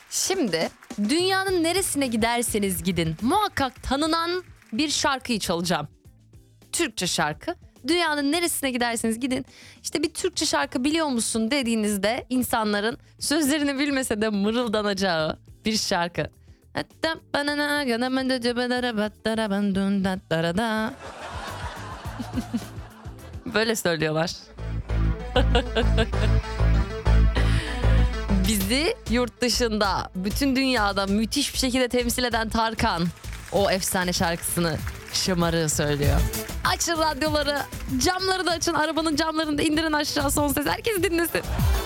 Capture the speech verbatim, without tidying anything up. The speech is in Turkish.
Şimdi dünyanın neresine giderseniz gidin muhakkak tanınan bir şarkıyı çalacağım. Türkçe şarkı. Dünyanın neresine giderseniz gidin işte bir Türkçe şarkı biliyor musun dediğinizde insanların sözlerini bilmese de mırıldanacağı bir şarkı. Böyle söylüyorlar. Bizi yurt dışında, bütün dünyada müthiş bir şekilde temsil eden Tarkan o efsane şarkısını şımarığı söylüyor. Açın radyoları, camları da açın, arabanın camlarını da indirin aşağı son ses, herkes dinlesin.